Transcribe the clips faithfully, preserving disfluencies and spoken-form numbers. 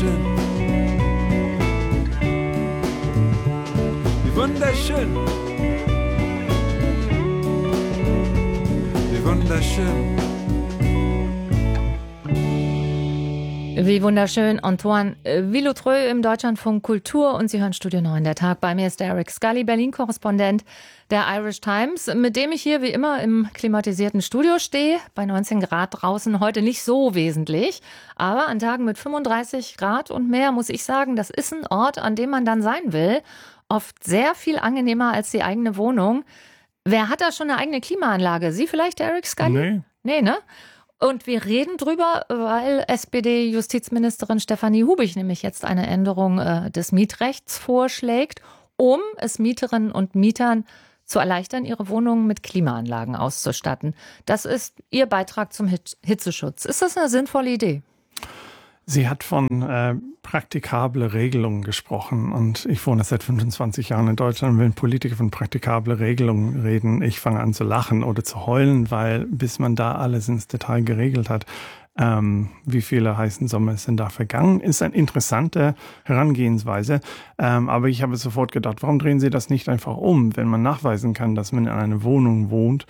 wunderschön. Wie wunderschön. Wie wunderschön. Wie wunderschön, Antoine Villautreux im Deutschlandfunk Kultur und Sie hören Studio neun, der Tag. Bei mir ist der Eric Scully, Berlin-Korrespondent der Irish Times, mit dem ich hier wie immer im klimatisierten Studio stehe, bei neunzehn Grad draußen, heute nicht so wesentlich, aber an Tagen mit fünfunddreißig Grad und mehr muss ich sagen, das ist ein Ort, an dem man dann sein will, oft sehr viel angenehmer als die eigene Wohnung. Wer hat da schon eine eigene Klimaanlage? Sie vielleicht, Eric Scully? Nee. Nee, ne? Und wir reden drüber, weil S P D-Justizministerin Stefanie Hubich nämlich jetzt eine Änderung äh, des Mietrechts vorschlägt, um es Mieterinnen und Mietern zu erleichtern, ihre Wohnungen mit Klimaanlagen auszustatten. Das ist ihr Beitrag zum Hit- Hitzeschutz. Ist das eine sinnvolle Idee? Sie hat von äh, praktikable Regelungen gesprochen und ich wohne seit fünfundzwanzig Jahren in Deutschland und wenn Politiker von praktikable Regelungen reden, ich fange an zu lachen oder zu heulen, weil bis man da alles ins Detail geregelt hat, ähm, wie viele heißen Sommer sind da vergangen, ist eine interessante Herangehensweise, ähm, aber ich habe sofort gedacht, warum drehen Sie das nicht einfach um, wenn man nachweisen kann, dass man in einer Wohnung wohnt,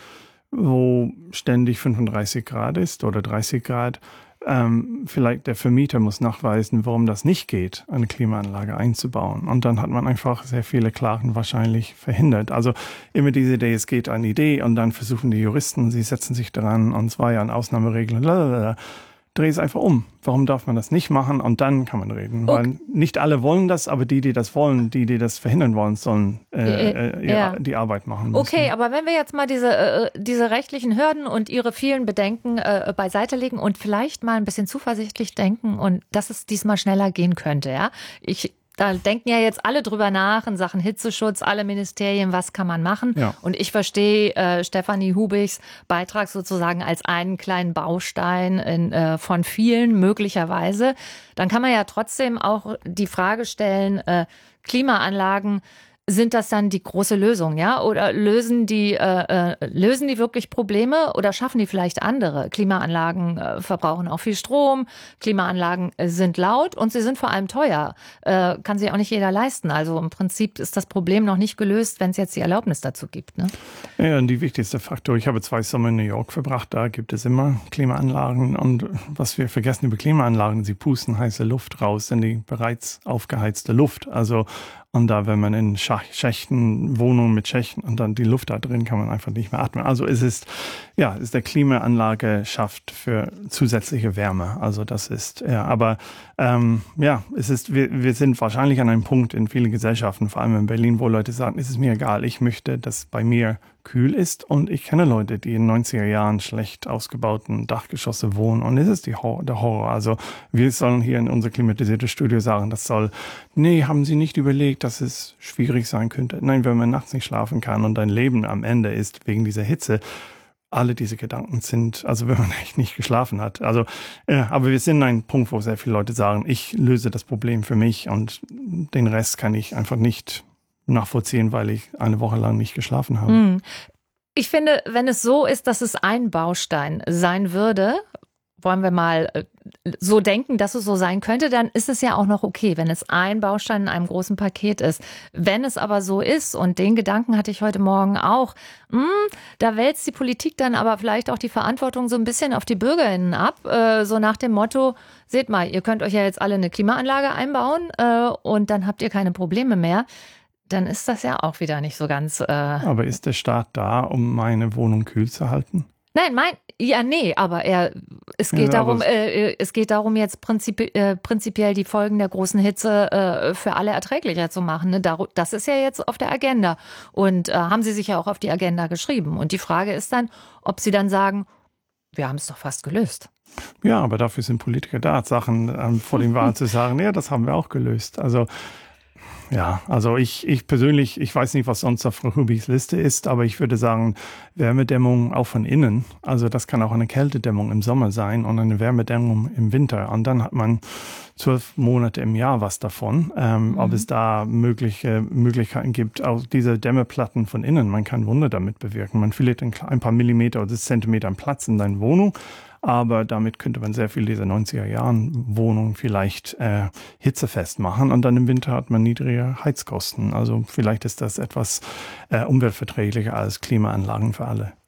wo ständig fünfunddreißig Grad ist oder dreißig Grad, Ähm, vielleicht der Vermieter muss nachweisen, warum das nicht geht, eine Klimaanlage einzubauen. Und dann hat man einfach sehr viele Klagen wahrscheinlich verhindert. Also immer diese Idee, es geht eine Idee und dann versuchen die Juristen, sie setzen sich daran und es war ja eine Ausnahmeregel. Lalalala. Dreh es einfach um. Warum darf man das nicht machen? Und dann kann man reden. Okay. Weil nicht alle wollen das, aber die, die das wollen, die, die das verhindern wollen, sollen äh, äh, ja. die Arbeit machen müssen. Okay, aber wenn wir jetzt mal diese, äh, diese rechtlichen Hürden und ihre vielen Bedenken äh, beiseite legen und vielleicht mal ein bisschen zuversichtlich denken und dass es diesmal schneller gehen könnte, ja? Ich Da denken ja jetzt alle drüber nach in Sachen Hitzeschutz, alle Ministerien, was kann man machen? Ja. Und ich verstehe äh, Stefanie Hubichs Beitrag sozusagen als einen kleinen Baustein in, äh, von vielen möglicherweise. Dann kann man ja trotzdem auch die Frage stellen, äh, Klimaanlagen, sind das dann die große Lösung, ja? Oder lösen die, äh, lösen die wirklich Probleme oder schaffen die vielleicht andere? Klimaanlagen äh, verbrauchen auch viel Strom, Klimaanlagen äh, sind laut und sie sind vor allem teuer. Äh, kann sich auch nicht jeder leisten. Also im Prinzip ist das Problem noch nicht gelöst, wenn es jetzt die Erlaubnis dazu gibt. Ne? Ja, und die wichtigste Faktor, ich habe zwei Sommer in New York verbracht, da gibt es immer Klimaanlagen und was wir vergessen über Klimaanlagen, sie pusten heiße Luft raus in die bereits aufgeheizte Luft. Also und da, wenn man in Schach- Schächten, Wohnungen mit Schächten und dann die Luft da drin, kann man einfach nicht mehr atmen. Also es ist, ja, es ist der Klimaanlage schafft für zusätzliche Wärme. Also das ist, ja, aber ähm, ja, es ist, wir, wir sind wahrscheinlich an einem Punkt in vielen Gesellschaften, vor allem in Berlin, wo Leute sagen, es ist mir egal, ich möchte, dass bei mir kühl ist und ich kenne Leute, die in den neunziger Jahren schlecht ausgebauten Dachgeschosse wohnen und es ist die Hor- der Horror. Also wir sollen hier in unser klimatisiertes Studio sagen, das soll, nee, haben Sie nicht überlegt, dass es schwierig sein könnte. Nein, wenn man nachts nicht schlafen kann und dein Leben am Ende ist wegen dieser Hitze, alle diese Gedanken sind, also wenn man echt nicht geschlafen hat. Also, ja, aber wir sind an einem Punkt, wo sehr viele Leute sagen, ich löse das Problem für mich und den Rest kann ich einfach nicht nachvollziehen, weil ich eine Woche lang nicht geschlafen habe. Ich finde, wenn es so ist, dass es ein Baustein sein würde, wollen wir mal so denken, dass es so sein könnte, dann ist es ja auch noch okay, wenn es ein Baustein in einem großen Paket ist. Wenn es aber so ist, und den Gedanken hatte ich heute Morgen auch, mh, da wälzt die Politik dann aber vielleicht auch die Verantwortung so ein bisschen auf die BürgerInnen ab, äh, so nach dem Motto, seht mal, ihr könnt euch ja jetzt alle eine Klimaanlage einbauen äh, und dann habt ihr keine Probleme mehr. Dann ist das ja auch wieder nicht so ganz... Äh aber ist der Staat da, um meine Wohnung kühl zu halten? Nein, mein, ja, nee, aber er, es geht ja, darum, äh, es geht darum, jetzt prinzipi- äh, prinzipiell die Folgen der großen Hitze äh, für alle erträglicher zu machen. Ne? Das ist ja jetzt auf der Agenda. Und äh, haben Sie sich ja auch auf die Agenda geschrieben. Und die Frage ist dann, ob Sie dann sagen, wir haben es doch fast gelöst. Ja, aber dafür sind Politiker da, Sachen ähm, vor den Wahlen zu sagen, ja, das haben wir auch gelöst. Also ja, also ich, ich persönlich, ich weiß nicht, was sonst auf Frau Hubichs Liste ist, aber ich würde sagen, Wärmedämmung auch von innen. Also das kann auch eine Kältedämmung im Sommer sein und eine Wärmedämmung im Winter. Und dann hat man zwölf Monate im Jahr was davon. Ähm, mhm. Ob es da mögliche Möglichkeiten gibt, auch diese Dämmeplatten von innen, man kann Wunder damit bewirken. Man verliert ein, ein paar Millimeter oder Zentimeter an Platz in deiner Wohnung. aber damit könnte man sehr viel dieser neunziger Jahren Wohnungen vielleicht äh, hitzefest machen und dann im Winter hat man niedrige Heizkosten. Also vielleicht ist das etwas äh, umweltverträglicher als Klimaanlagen für alle.